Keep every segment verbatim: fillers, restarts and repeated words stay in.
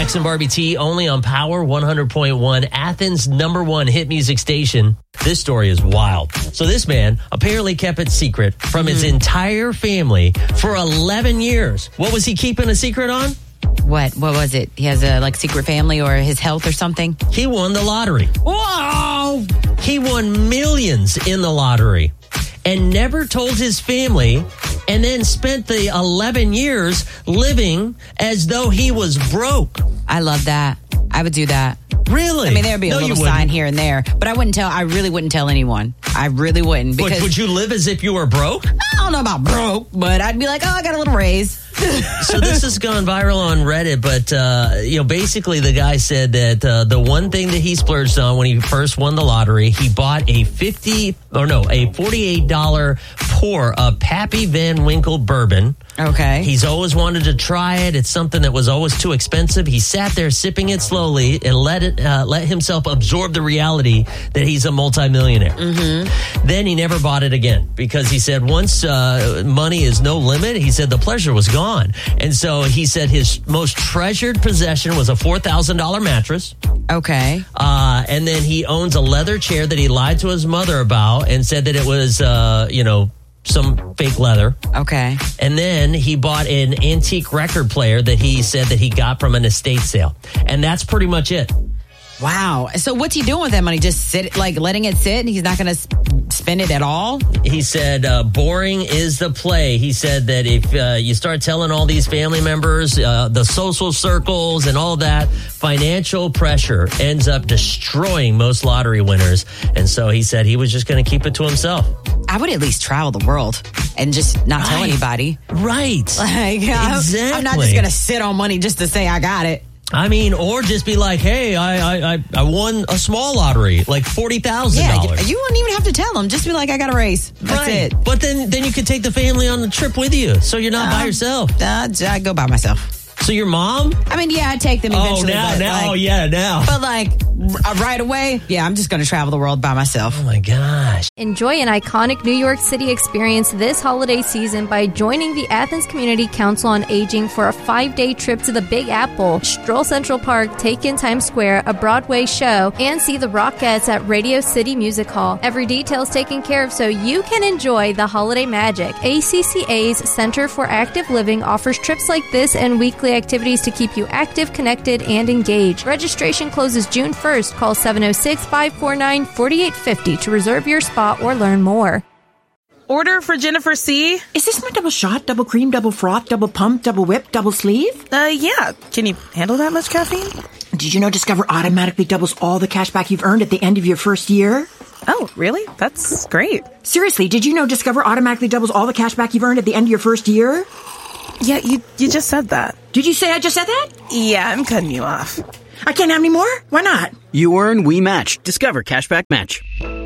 X and Barbie T, only on Power one hundred point one, Athens' number one hit music station. This story is wild. So this man apparently kept it secret from his mm-hmm. entire family for eleven years. What was he keeping a secret on? What? What was it? He has a like secret family or his health or something? He won the lottery. Whoa! He won millions in the lottery and never told his family, and then spent the eleven years living as though he was broke. I love that. I would do that. Really? I mean, there'd be a no, little sign here and there, but I wouldn't tell. I really wouldn't tell anyone. I really wouldn't. Because but would you live as if you were broke? I don't know about broke, but I'd be like, oh, I got a little raise. So this has gone viral on Reddit, but uh, you know, basically the guy said that uh, the one thing that he splurged on when he first won the lottery, he bought a fifty or no, a forty-eight dollars pour of Pappy Van Winkle bourbon. Okay. He's always wanted to try it. It's something that was always too expensive. He sat there sipping it slowly and let it uh, let himself absorb the reality that he's a multimillionaire. Mm-hmm. Then he never bought it again because he said once uh, money is no limit, he said the pleasure was gone. And so he said his most treasured possession was a four thousand dollars mattress. Okay. Uh, and then he owns a leather chair that he lied to his mother about and said that it was, uh, you know, some fake leather. Okay. And then he bought an antique record player that he said that he got from an estate sale. And that's pretty much it. Wow. So what's he doing with that money? Just sit, like letting it sit and he's not going to spend it at all? He said, uh, boring is the play. He said that if uh, you start telling all these family members, uh, the social circles and all that, financial pressure ends up destroying most lottery winners. And so he said he was just going to keep it to himself. I would at least travel the world and just not right. tell anybody. Right. Like, exactly. I'm not just going to sit on money just to say I got it. I mean, or just be like, hey, I I, I won a small lottery, like forty thousand dollars. Yeah, you wouldn't even have to tell them. Just be like, I got a raise. That's right. it. But then, then you could take the family on the trip with you, so you're not uh, by yourself. Uh, I go by myself. So your mom? I mean, yeah, I'd take them eventually. Oh, now, but now, like, oh, yeah, now. But like, r- right away, yeah, I'm just going to travel the world by myself. Oh, my gosh. Enjoy an iconic New York City experience this holiday season by joining the Athens Community Council on Aging for a five-day trip to the Big Apple, stroll Central Park, take in Times Square, a Broadway show, and see the Rockettes at Radio City Music Hall. Every detail is taken care of so you can enjoy the holiday magic. A C C A's Center for Active Living offers trips like this and weekly activities to keep you active, connected, and engaged. Registration closes June first. Call seven oh six, five four nine, four eight five oh to reserve your spot or learn more. Order for Jennifer C. Is this my double shot, double cream, double froth, double pump, double whip, double sleeve? Uh, yeah. Can you handle that much caffeine? Did you know Discover automatically doubles all the cash back you've earned at the end of your first year? Oh, really? That's great. Seriously, did you know Discover automatically doubles all the cash back you've earned at the end of your first year? Yeah, you you just said that. Did you say I just said that? Yeah, I'm cutting you off. I can't have any more? Why not? You earn, we match. Discover Cashback Match.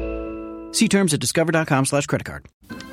See terms at discover.com slash credit card.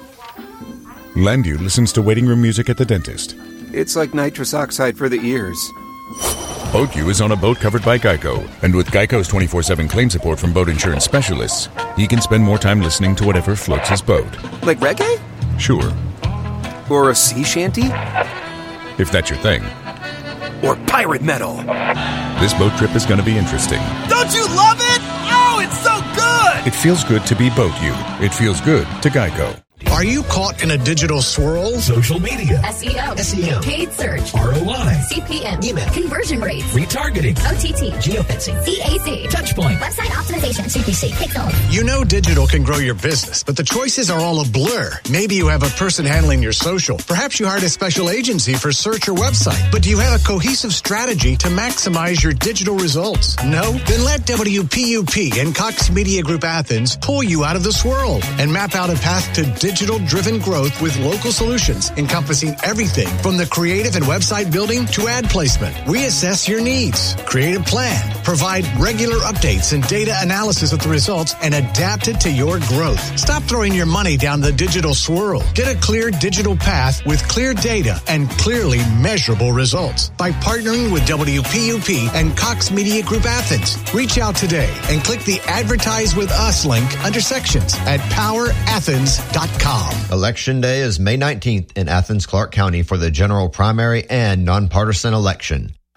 Landu listens to waiting room music at the dentist. It's like nitrous oxide for the ears. BoatU is on a boat covered by Geico. And with Geico's twenty-four seven claim support from boat insurance specialists, he can spend more time listening to whatever floats his boat. Like reggae? Sure. Or a sea shanty? If that's your thing. Or pirate metal. This boat trip is going to be interesting. Don't you love it? Oh, it's so good! It feels good to be BoatU. It feels good to Geico. Are you caught in a digital swirl? Social media. S E O. S E M. Paid search. R O I. C P M. Email. Conversion rates. Retargeting. O T T. Geofencing. C A C. Touchpoint. Website optimization. C P C. Pixel. You know digital can grow your business, but the choices are all a blur. Maybe you have a person handling your social. Perhaps you hired a special agency for search or website. But do you have a cohesive strategy to maximize your digital results? No? Then let W P U P and Cox Media Group Athens pull you out of the swirl and map out a path to digital-driven growth with local solutions encompassing everything from the creative and website building to ad placement. We assess your needs, create a plan, provide regular updates and data analysis of the results, and adapt it to your growth. Stop throwing your money down the digital swirl. Get a clear digital path with clear data and clearly measurable results by partnering with W P U P and Cox Media Group Athens. Reach out today and click the Advertise with Us link under sections at power athens dot com. Election Day is May nineteenth in Athens, Clark County for the general primary and nonpartisan election.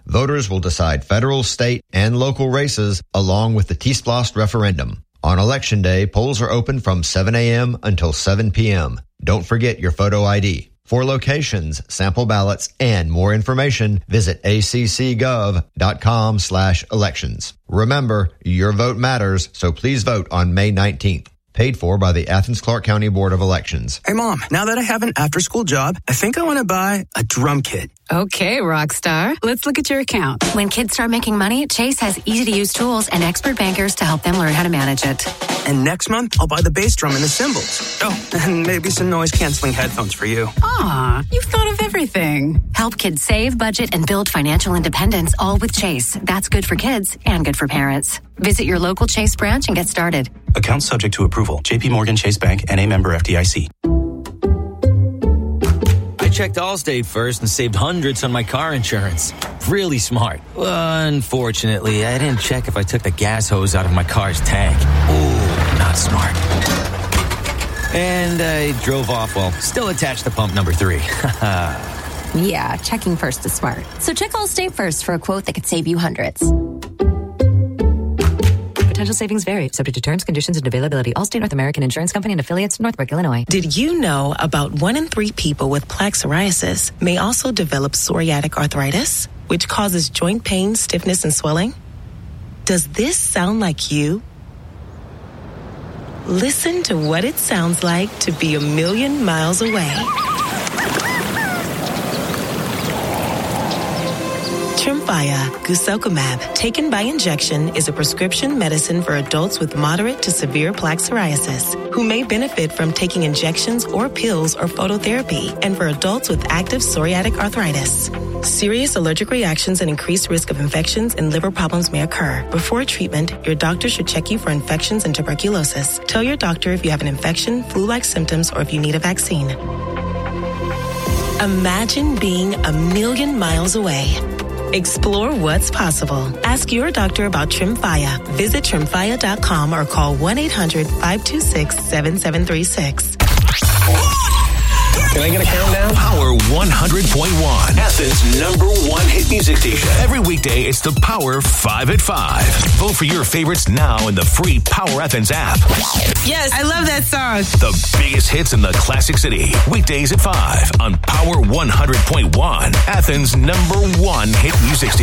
Voters will decide federal, state, and local races along with the T-Splost referendum. On Election Day, polls are open from seven a.m. until seven p.m. Don't forget your photo I D. For locations, sample ballots, and more information, visit accgov.com slash elections. Remember, your vote matters, so please vote on May nineteenth. Paid for by the Athens-Clarke County Board of Elections. Hey, Mom, now that I have an after-school job, I think I want to buy a drum kit. Okay, Rockstar. Let's look at your account. When kids start making money, Chase has easy-to-use tools and expert bankers to help them learn how to manage it. And next month, I'll buy the bass drum and the cymbals. Oh, and maybe some noise-canceling headphones for you. Aw, you've thought of everything. Help kids save, budget, and build financial independence, all with Chase. That's good for kids and good for parents. Visit your local Chase branch and get started. Account subject to approval. J P Morgan Chase Bank and a member F D I C. I checked Allstate first and saved hundreds on my car insurance. Really smart. Unfortunately, I didn't check if I took the gas hose out of my car's tank. Ooh, not smart. And I drove off while still attached to pump number three. Yeah, checking first is smart. So check Allstate first for a quote that could save you hundreds. Potential savings vary, subject to terms, conditions, and availability. Allstate North American Insurance Company and affiliates, Northbrook, Illinois. Did you know about one in three people with plaque psoriasis may also develop psoriatic arthritis, which causes joint pain, stiffness, and swelling? Does this sound like you? Listen to what it sounds like to be a million miles away. Tremfya guselkumab, taken by injection, is a prescription medicine for adults with moderate to severe plaque psoriasis who may benefit from taking injections or pills or phototherapy, and for adults with active psoriatic arthritis. Serious allergic reactions and increased risk of infections and liver problems may occur. Before treatment, your doctor should check you for infections and tuberculosis. Tell your doctor if you have an infection, flu-like symptoms, or if you need a vaccine. Imagine being a million miles away. Explore what's possible. Ask your doctor about Tremfya. Visit tremfya dot com or call one eight hundred five two six seven seven three six. Can I get a countdown? Power one hundred point one, Athens' number one hit music station. Every weekday, it's the Power five at five. Vote for your favorites now in the free Power Athens app. Yes, I love that song. The biggest hits in the Classic City. Weekdays at five on Power one hundred point one, Athens' number one hit music station.